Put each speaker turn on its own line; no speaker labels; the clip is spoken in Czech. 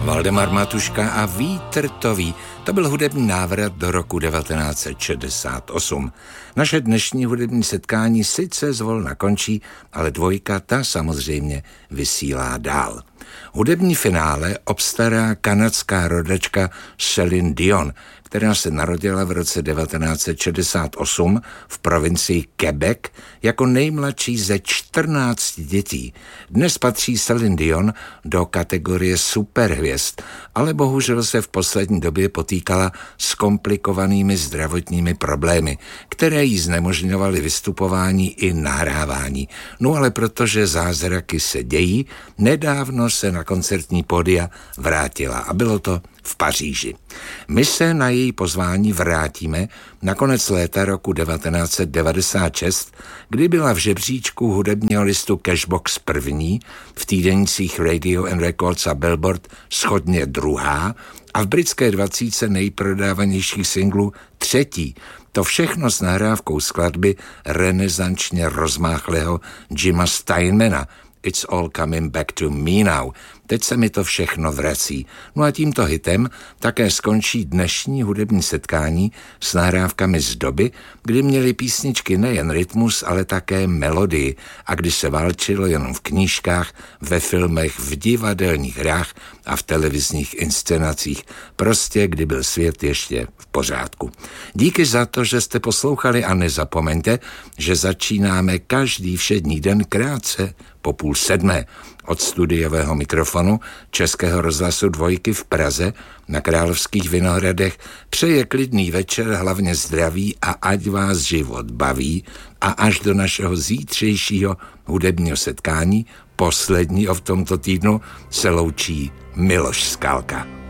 Valdemar Matuška a Vítr to ví. To byl hudební návrat do roku 1968. Naše dnešní hudební setkání sice zvolna končí, ale dvojka ta samozřejmě vysílá dál. Hudební finále obstará kanadská rodačka Céline Dion, která se narodila v roce 1968 v provincii Quebec jako nejmladší ze 14 dětí. Dnes patří Céline Dion do kategorie superhvězd, ale bohužel se v poslední době potýkala s komplikovanými zdravotními problémy, které jí znemožňovaly vystupování i nahrávání. No ale protože zázraky se dějí, nedávno se na koncertní pódia vrátila a bylo to v Paříži. My se na její pozvání vrátíme na konec léta roku 1996, kdy byla v žebříčku hudebního listu Cashbox první, v týdenících Radio and Records a Billboard shodně druhá a v britské 20 nejprodávanějších singlů třetí. To všechno s nahrávkou skladby renesančně rozmáchlého Jima Steinmana It's All Coming Back to Me Now. Teď se mi to všechno vrací. No a tímto hitem také skončí dnešní hudební setkání s nahrávkami z doby, kdy měly písničky nejen rytmus, ale také melodii a kdy se válčilo jenom v knížkách, ve filmech, v divadelních hrách a v televizních inscenacích. Prostě kdy byl svět ještě v pořádku. Díky za to, že jste poslouchali a nezapomeňte, že začínáme každý všední den krátce po 6:30 od studiového mikrofonu Českého rozhlasu Dvojky v Praze na Královských Vinohradech přeje klidný večer, hlavně zdraví a ať vás život baví a až do našeho zítřejšího hudebního setkání, posledního v tomto týdnu, se loučí Miloš Skalka.